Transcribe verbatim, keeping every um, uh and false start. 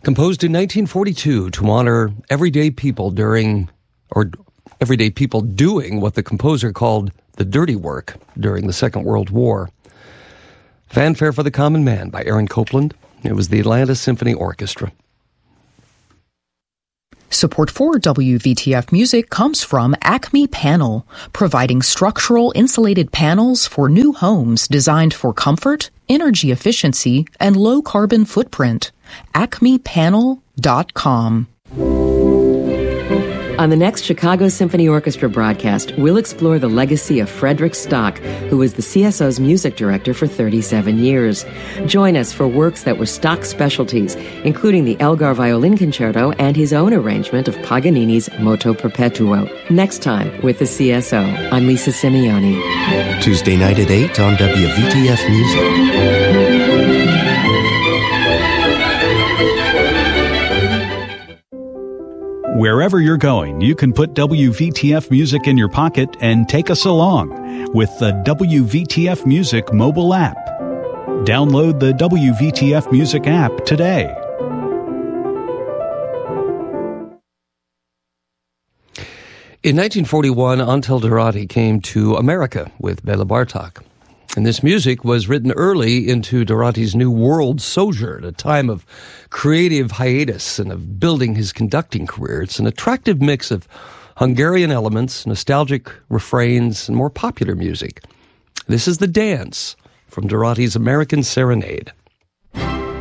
Composed in nineteen forty-two to honor everyday people during, or everyday people doing what the composer called the dirty work during the Second World War. Fanfare for the Common Man by Aaron Copland. It was the Atlanta Symphony Orchestra. Support for W V T F Music comes from Acme Panel, providing structural insulated panels for new homes designed for comfort, energy efficiency, and low carbon footprint. acme panel dot com. On the next Chicago Symphony Orchestra broadcast, we'll explore the legacy of Frederick Stock, who was the C S O's music director for thirty-seven years. Join us for works that were Stock's specialties, including the Elgar Violin Concerto and his own arrangement of Paganini's Moto Perpetuo. Next time with the C S O, I'm Lisa Simeoni. Tuesday night at eight on W V T F Music. Wherever you're going, you can put W V T F Music in your pocket and take us along with the W V T F Music mobile app. Download the W V T F Music app today. In nineteen forty-one, Antal Dorati came to America with Bela Bartok. And this music was written early into Dorati's new world sojourn, a time of creative hiatus and of building his conducting career. It's an attractive mix of Hungarian elements, nostalgic refrains, and more popular music. This is The Dance from Dorati's American Serenade.